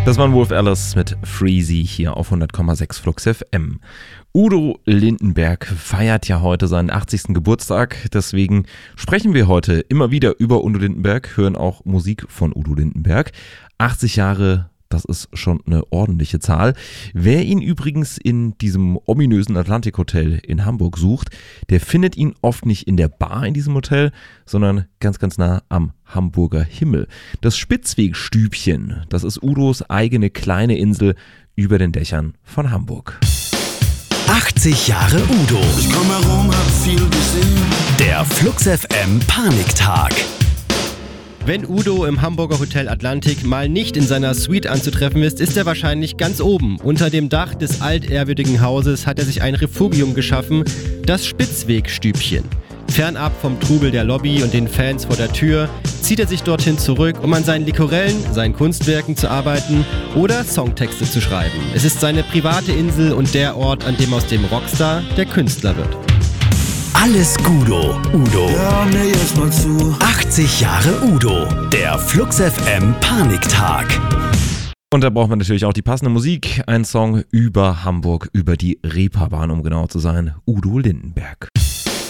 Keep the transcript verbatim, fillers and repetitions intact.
Das war Wolf Alice mit Freezy hier auf hundert Komma sechs Flux F M. Udo Lindenberg feiert ja heute seinen achtzigsten Geburtstag, deswegen sprechen wir heute immer wieder über Udo Lindenberg, hören auch Musik von Udo Lindenberg. achtzig Jahre, das ist schon eine ordentliche Zahl. Wer ihn übrigens in diesem ominösen Atlantik Hotel in Hamburg sucht, der findet ihn oft nicht in der Bar in diesem Hotel, sondern ganz, ganz nah am Hamburger Himmel. Das Spitzwegstübchen, das ist Udos eigene kleine Insel über den Dächern von Hamburg. achtzig Jahre Udo. Ich komm herum, hab viel gesehen. Der Flux F M Paniktag. Wenn Udo im Hamburger Hotel Atlantik mal nicht in seiner Suite anzutreffen ist, ist er wahrscheinlich ganz oben. Unter dem Dach des altehrwürdigen Hauses hat er sich ein Refugium geschaffen, das Spitzwegstübchen. Fernab vom Trubel der Lobby und den Fans vor der Tür zieht er sich dorthin zurück, um an seinen Likorellen, seinen Kunstwerken zu arbeiten oder Songtexte zu schreiben. Es ist seine private Insel und der Ort, an dem aus dem Rockstar der Künstler wird. Alles Gudo, Udo. Hör mir jetzt mal zu. achtzig Jahre Udo. Der Flux F M Paniktag. Und da braucht man natürlich auch die passende Musik. Ein Song über Hamburg, über die Reeperbahn, um genau zu sein. Udo Lindenberg.